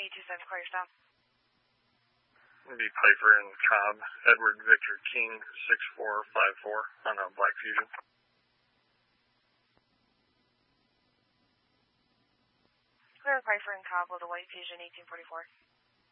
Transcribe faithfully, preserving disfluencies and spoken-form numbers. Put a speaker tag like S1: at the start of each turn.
S1: eight two seven, call your stop.
S2: It'd be Piper and Cobb, Edward Victor King, six four five four on a Black Fusion.
S1: Clear Piper and Cobb with a White Fusion eighteen forty-four.